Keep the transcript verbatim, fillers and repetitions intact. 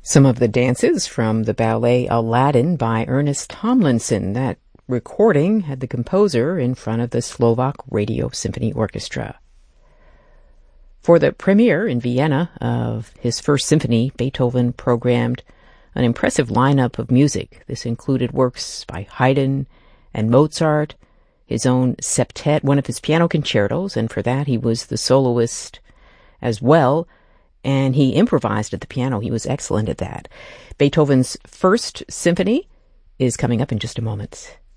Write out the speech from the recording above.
Some of the dances from the ballet Aladdin by Ernest Tomlinson. That recording had the composer in front of the Slovak Radio Symphony Orchestra. For the premiere in Vienna of his first symphony, Beethoven programmed an impressive lineup of music. This included works by Haydn and Mozart, his own septet, one of his piano concertos, and for that he was the soloist as well, and he improvised at the piano. He was excellent at that. Beethoven's first symphony is coming up in just a moment.